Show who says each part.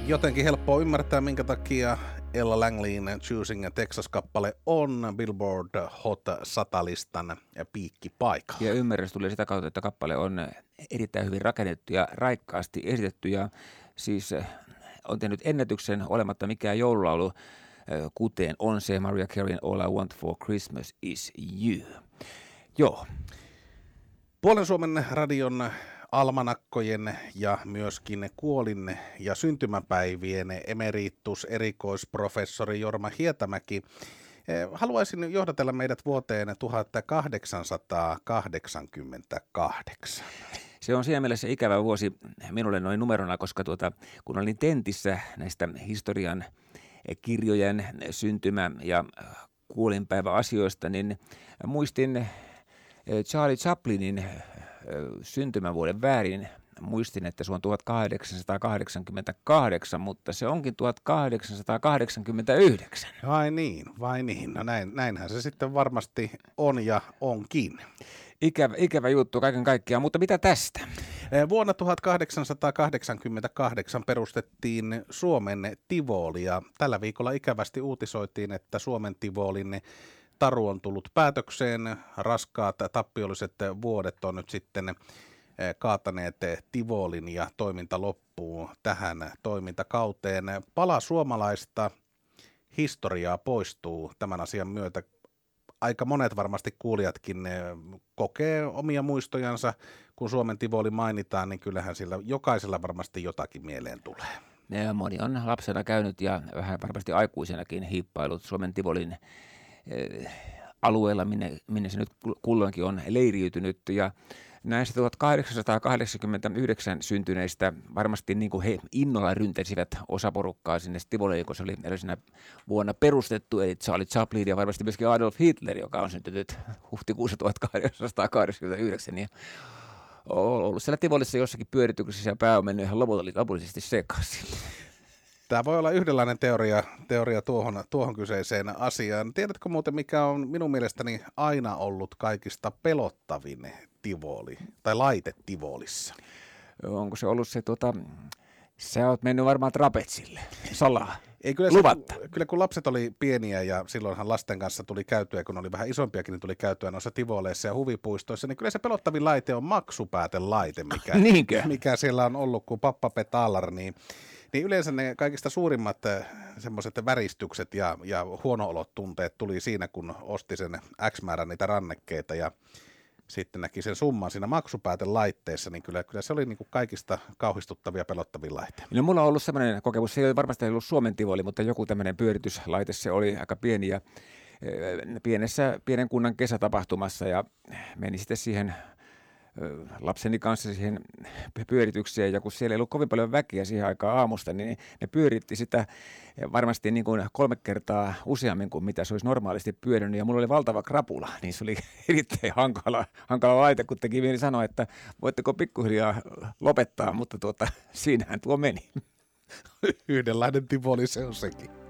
Speaker 1: jotenkin helppoa ymmärtää, minkä takia Ella Langleyn Choosing Texas-kappale on Billboard Hot 100-listan piikkipaikalla.
Speaker 2: Ja ymmärrys tuli sitä kautta, että kappale on erittäin hyvin rakennettu ja raikkaasti esitetty ja siis on tehnyt ennätyksen olematta mikään joululaulu, kuten on se Mariah Careyn All I Want for Christmas is You. Joo.
Speaker 1: Puolen Suomen radion almanakkojen ja myöskin kuolin- ja syntymäpäivien erikoisprofessori Jorma Hietamäki. Haluaisin johdatella meidät vuoteen 1888.
Speaker 2: Se on siinä mielessä ikävä vuosi minulle noin numerona, koska kun olin tentissä näistä historian kirjojen syntymä- ja kuolinpäiväasioista, niin muistin Charlie Chaplinin syntymävuoden väärin. Muistin, että se on 1888, mutta se onkin 1889.
Speaker 1: Vai niin. No näinhän se sitten varmasti on ja onkin.
Speaker 2: Ikävä juttu kaiken kaikkiaan, mutta mitä tästä?
Speaker 1: Vuonna 1888 perustettiin Suomen Tivoli ja tällä viikolla ikävästi uutisoitiin, että Suomen Tivolin taru on tullut päätökseen. Raskaat tappiolliset vuodet on nyt sitten kaataneet Tivolin ja toiminta loppuu tähän toimintakauteen. Pala suomalaista historiaa poistuu tämän asian myötä. Aika monet varmasti kuulijatkin kokee omia muistojansa. Kun Suomen Tivoli mainitaan, niin kyllähän sillä jokaisella varmasti jotakin mieleen tulee.
Speaker 2: Ja moni on lapsena käynyt ja vähän varmasti aikuisenakin hiippailut Suomen Tivolin alueella, minne se nyt kulloinkin on leiriytynyt. Ja näistä 1889 syntyneistä varmasti niin kuin he innolla ryntäsivät osaporukkaa sinne Tivoliin, kun se oli edellisenä vuonna perustettu, eli Charlie Chaplin ja varmasti myöskin Adolf Hitler, joka on syntynyt huhtikuussa 1889. Ja on ollut siellä Tivolissa jossakin pyörityksessä ja pää on mennyt ihan lopullisesti sekaisin.
Speaker 1: Tämä voi olla yhdenlainen teoria tuohon kyseiseen asiaan. Tiedätkö muuten, mikä on minun mielestäni aina ollut kaikista pelottavin Tivoli, tai laite Tivolissa?
Speaker 2: Onko se ollut se, sä oot mennyt varmaan trapetsille, salaa,
Speaker 1: Ei, kyllä kun lapset oli pieniä ja silloinhan lasten kanssa tuli käytyä, kun oli vähän isompiakin, niin tuli käytyä noissa Tivoleissa ja huvipuistoissa, niin kyllä se pelottavin laite on maksupäätelaite, mikä siellä on ollut, kun pappa petalar, niin yleensä ne kaikista suurimmat semmoiset väristykset ja huono-olot tunteet tuli siinä, kun osti sen X määrän niitä rannekkeita ja sitten näki sen summan siinä maksupäätelaitteessa, niin kyllä se oli niin kuin kaikista kauhistuttavia pelottavia laitteita.
Speaker 2: No mulla on ollut semmoinen kokemus, se ei ole varmasti ollut Suomen Tivoli, mutta joku tämmöinen pyörityslaite, se oli aika pieni ja pienen kunnan kesätapahtumassa ja meni sitten siihen lapseni kanssa siihen pyöritykseen, ja kun siellä ei ollut kovin paljon väkeä siihen aikaan aamusta, niin ne pyöritti sitä varmasti niin kuin 3 kertaa useammin kuin mitä se olisi normaalisti pyörinyt, ja mulla oli valtava krapula, niin se oli erittäin hankala laite, kun teki mieli sanoa, että voitteko pikkuhiljaa lopettaa, mutta siinähän tuo meni.
Speaker 1: Yhdenlainen Tivoli se on sekin.